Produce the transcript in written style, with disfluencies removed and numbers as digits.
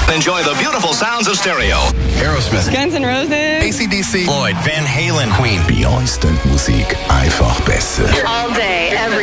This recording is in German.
Enjoy the beautiful sounds of stereo. Aerosmith, Guns N' Roses, AC/DC, Floyd, Van Halen, Queen. Beyond Musik einfach besser. All day, every